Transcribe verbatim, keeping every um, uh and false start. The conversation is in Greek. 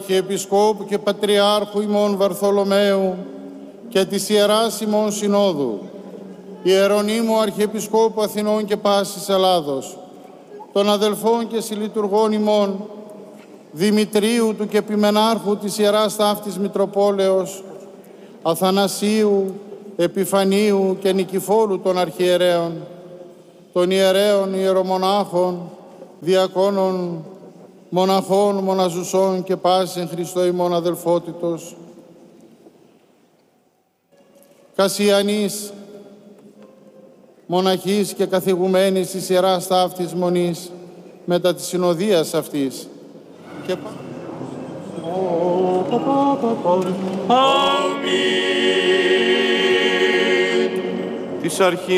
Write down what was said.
Αρχιεπισκόπου και Πατριάρχου ημών Βαρθολομαίου και της Ιεράς ημών Συνόδου, Ιερονύμου Αρχιεπισκόπου Αθηνών και πάσης Ελλάδος, των αδελφών και συλλειτουργών ημών, Δημητρίου του και Επιμενάρχου της Ιεράς Ταύτης Μητροπόλεως, Αθανασίου, Επιφανίου και Νικηφόρου των αρχιερέων, των ιερέων, ιερομονάχων, διακόνων, μοναχών, μοναζουσών και πάσης εν Χριστώ ημών αδελφότητος, Κασιανής, μοναχής και καθηγουμένης της Ιεράς Ταύτης Μονής, μετά της συνοδείας αυτής. Και... Αμήν. Της αρχής